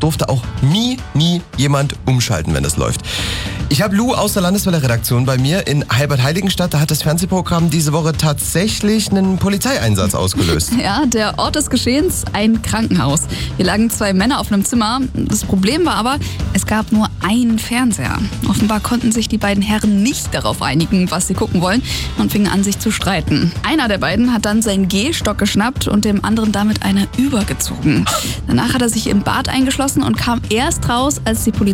durfte auch nie jemand umschalten, wenn es läuft. Ich habe Lou aus der Landeswelle-Redaktion bei mir in Heilbad-Heiligenstadt. Da hat das Fernsehprogramm diese Woche tatsächlich einen Polizeieinsatz ausgelöst. Ja, der Ort des Geschehens, ein Krankenhaus. Hier lagen 2 Männer auf einem Zimmer. Das Problem war aber, es gab nur einen Fernseher. Offenbar konnten sich die beiden Herren nicht darauf einigen, was sie gucken wollen, und fingen an, sich zu streiten. Einer der beiden hat dann seinen Gehstock geschnappt und dem anderen damit eine übergezogen. Danach hat er sich im Bad eingeschlossen und kam erst raus, als die Polizei